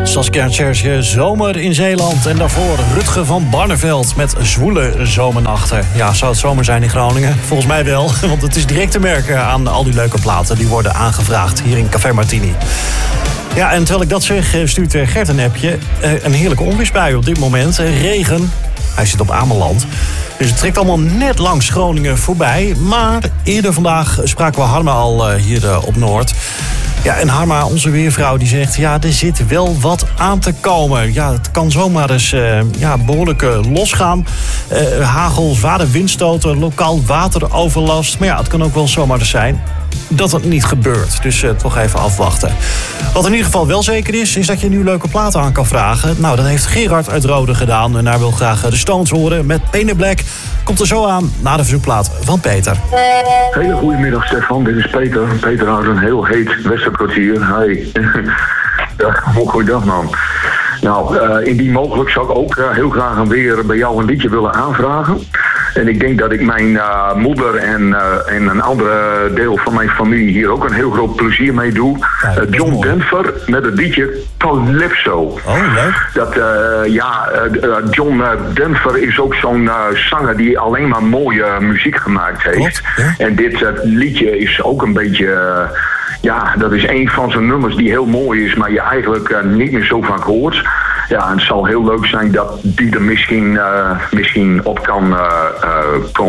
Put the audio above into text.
Saskia en Serge, Zomer in Zeeland. En daarvoor Rutger van Barneveld met Zwoele Zomernachten. Ja, zou het zomer zijn in Groningen? Volgens mij wel, want het is direct te merken aan al die leuke platen die worden aangevraagd hier in Café Martini. Ja, en terwijl ik dat zeg, stuurt Gert een appje. Een heerlijke onweersbui op dit moment. Regen. Hij zit op Ameland. Dus het trekt allemaal net langs Groningen voorbij. Maar eerder vandaag spraken we Harma al hier op Noord. Ja, en Harma, onze weervrouw, die zegt... ja, er zit wel wat aan te komen. Ja, het kan zomaar eens behoorlijk losgaan. Hagel, zware windstoten, lokaal wateroverlast. Maar ja, het kan ook wel zomaar eens zijn dat het niet gebeurt. Dus toch even afwachten. Wat in ieder geval wel zeker is dat je nu leuke platen aan kan vragen. Nou, dat heeft Gerard uit Rode gedaan. En hij wil graag de Stones horen met Paint in Black. Komt er zo aan na de verzoekplaat van Peter. Hele goedemiddag, Stefan. Dit is Peter. Peter houdt een heel heet Westerkwartier. Hi. Ja, goeiedag, man. Nou, indien mogelijk zou ik ook heel graag weer bij jou een liedje willen aanvragen. En ik denk dat ik mijn moeder en een andere deel van mijn familie hier ook een heel groot plezier mee doe. John Denver met het liedje Calypso. Oh, leuk. John Denver is ook zo'n zanger die alleen maar mooie muziek gemaakt heeft. Klopt, ja. En dit liedje is ook een beetje... dat is een van zijn nummers die heel mooi is, maar je eigenlijk niet meer zo vaak hoort. Ja, en het zal heel leuk zijn dat die er misschien op kan komen.